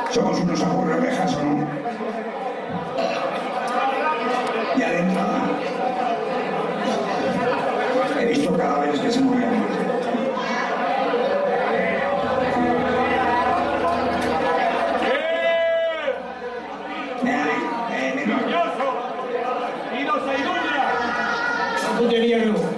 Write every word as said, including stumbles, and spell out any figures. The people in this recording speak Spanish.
Somos unos aburreorejas, ¿o no? Ya de entrada he visto cadáveres que se movían más. Putería, no.